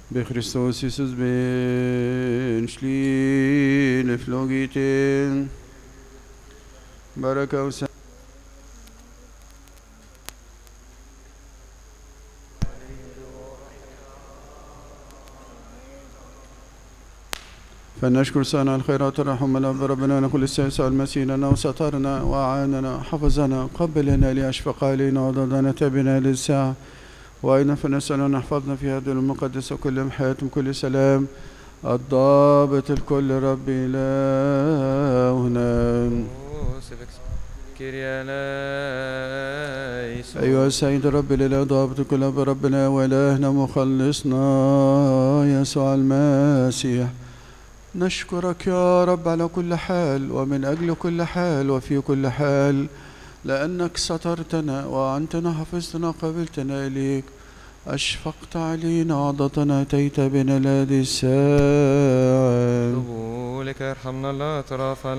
بخريستوس يسوس بن شليل فلوجيتين بركة وسلام. فنشكر سنة الخيرات الرحمة الأب ربنا نقول السيسة المسيننا وسترنا وأعاننا حفظنا قبلنا لأشفق علينا وضدنا تبنا للساعة وأيضا فنسأل أن نحفظنا في هذه المقدسة كل حياة كل سلام الضابط الكل ربي إلهنا. أيها السيد رب الإله ضابط كل ربنا وإلهنا مخلصنا يسوع المسيح، نشكرك يا رب على كل حال ومن أجل كل حال وفي كل حال، لأنك سترتنا وأنتنا حفظتنا قبلتنا إليك، أشفقت علينا وعضتنا أتيت بنا لهذه الساعة. لك ارحمنا الله ترافع